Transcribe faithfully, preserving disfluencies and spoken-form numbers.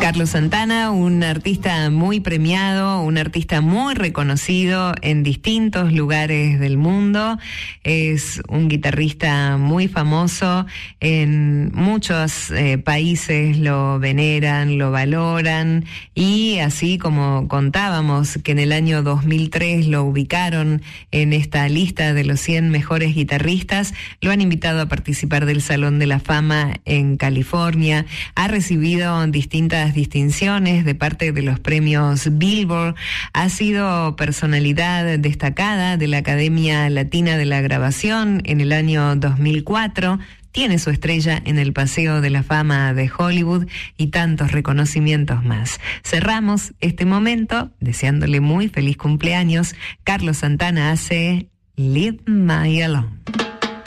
Carlos Santana, un artista muy premiado, un artista muy reconocido en distintos lugares del mundo. Es un guitarrista muy famoso. En muchos eh, países lo veneran, lo valoran, y así como contábamos que en el año dos mil tres lo ubicaron en esta lista de los cien mejores guitarristas, lo han invitado a participar del Salón de la Fama en California. Ha recibido distintas distinciones de parte de los premios Billboard. Ha sido personalidad destacada de la Academia Latina de la Grabación en el año dos mil cuatro. Tiene su estrella en el Paseo de la Fama de Hollywood y tantos reconocimientos más. Cerramos este momento deseándole muy feliz cumpleaños. Carlos Santana hace Leave Me Alone.